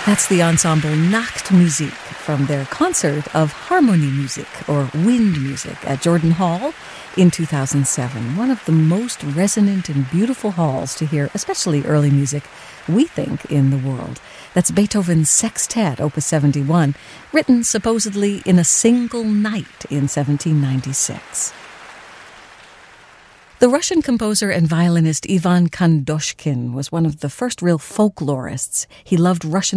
That's the ensemble Nachtmusik from their concert of Harmoniemusik, or wind music, at Jordan Hall in 2007. One of the most resonant and beautiful halls to hear, especially early music, we think, in the world. That's Beethoven's Sextet, Opus 71, written supposedly in a single night in 1796. The Russian composer and violinist Ivan Kandoshkin was one of the first real folklorists. He loved Russian